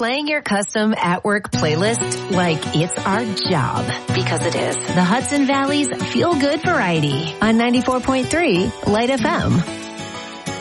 playing your custom at-work playlist like it's our job. Because it is. The Hudson Valley's feel-good variety on 94.3 Light FM.